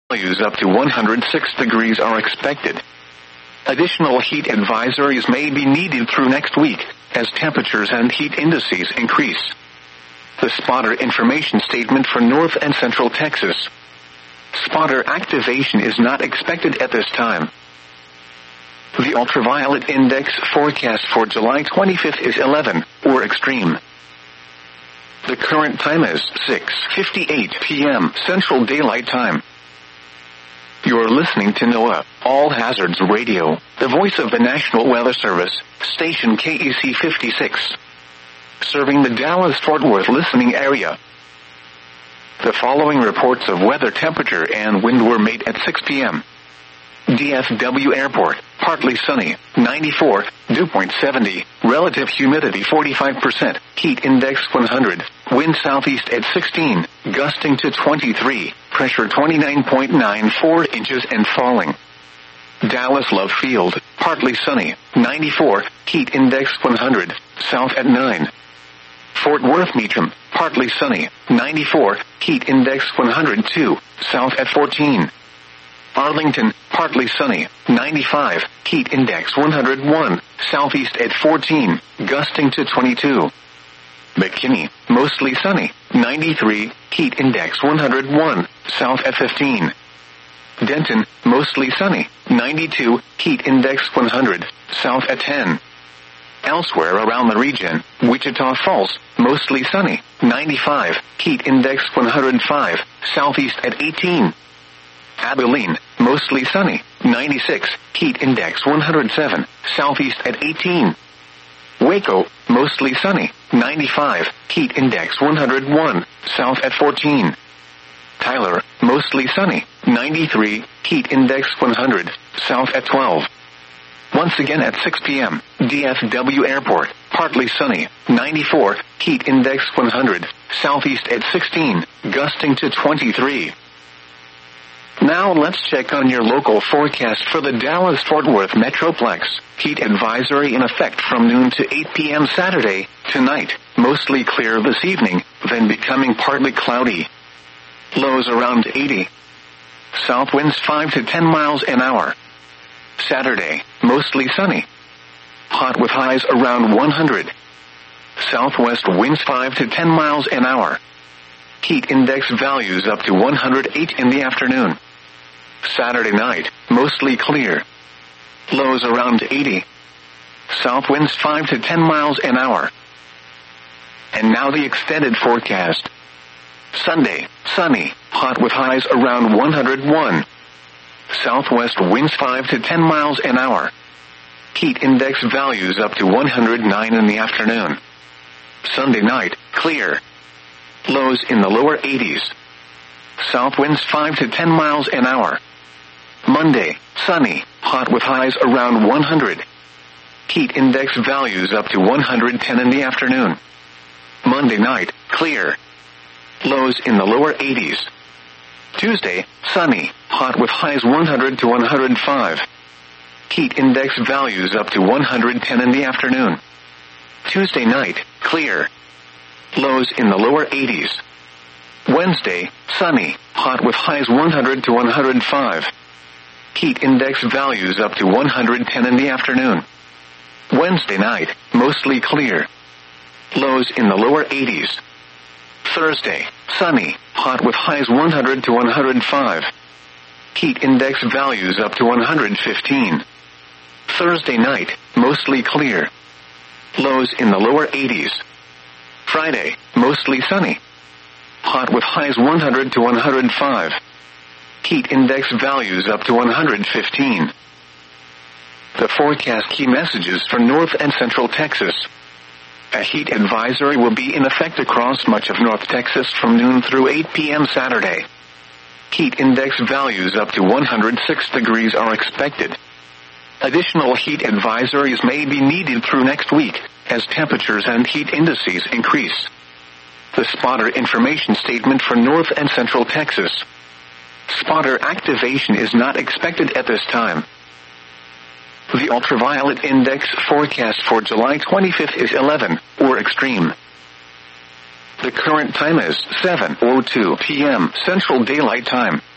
values up to 106 degrees are expected. Additional heat advisories may be needed through next week, as temperatures and heat indices increase. The spotter information statement for North and Central Texas. Spotter activation is not expected at this time. The ultraviolet index forecast for July 25th is 11, or extreme. The current time is 6:58 p.m. Central Daylight Time. You're listening to NOAA, All Hazards Radio, the voice of the National Weather Service, station KEC 56. Serving the Dallas-Fort Worth listening area. The following reports of weather temperature and wind were made at 6 p.m. DFW Airport, partly sunny, 94, dew point 70, relative humidity 45%, heat index 100, wind southeast at 16, gusting to 23, pressure 29.94 inches and falling. Dallas Love Field, partly sunny, 94, heat index 100, south at 9. Fort Worth Meacham, partly sunny, 94, heat index 102, south at 14. Arlington, partly sunny, 95, heat index 101, southeast at 14, gusting to 22. McKinney, mostly sunny, 93, heat index 101, south at 15. Denton, mostly sunny, 92, heat index 100, south at 10. Elsewhere around the region, Wichita Falls, mostly sunny, 95, heat index 105, southeast at 18. Abilene, mostly sunny, 96, heat index 107, southeast at 18. Waco, mostly sunny, 95, heat index 101, south at 14. Tyler, mostly sunny, 93, heat index 100, south at 12. Once again at 6 p.m., DFW Airport, partly sunny, 94, heat index 100, southeast at 16, gusting to 23. Now let's check on your local forecast for the Dallas-Fort Worth Metroplex. Heat advisory in effect from noon to 8 p.m. Saturday. Tonight, mostly clear this evening, then becoming partly cloudy. Lows around 80. South winds 5 to 10 miles an hour. Saturday, mostly sunny. Hot with highs around 100. Southwest winds 5 to 10 miles an hour. Heat index values up to 108 in the afternoon. Saturday night, mostly clear. Lows around 80. South winds 5 to 10 miles an hour. And now the extended forecast. Sunday, sunny, hot with highs around 101. Southwest winds 5 to 10 miles an hour. Heat index values up to 109 in the afternoon. Sunday night, clear. Lows in the lower 80s. South winds 5 to 10 miles an hour. Monday, sunny, hot with highs around 100. Heat index values up to 110 in the afternoon. Monday night, clear. Lows in the lower 80s. Tuesday, sunny, hot with highs 100 to 105. Heat index values up to 110 in the afternoon. Tuesday night, clear. Lows in the lower 80s. Wednesday, sunny, hot with highs 100 to 105. Heat index values up to 110 in the afternoon. Wednesday night, mostly clear. Lows in the lower 80s. Thursday, sunny, hot with highs 100 to 105. Heat index values up to 115. Thursday night, mostly clear. Lows in the lower 80s. Friday, mostly sunny. Hot with highs 100 to 105. Heat index values up to 115. The forecast key messages for North and Central Texas. A heat advisory will be in effect across much of North Texas from noon through 8 p.m. Saturday. Heat index values up to 106 degrees are expected. Additional heat advisories may be needed through next week, as temperatures and heat indices increase. The spotter information statement for North and Central Texas. Spotter activation is not expected at this time. The ultraviolet index forecast for July 25th is 11, or extreme. The current time is 7:02 p.m. Central Daylight Time.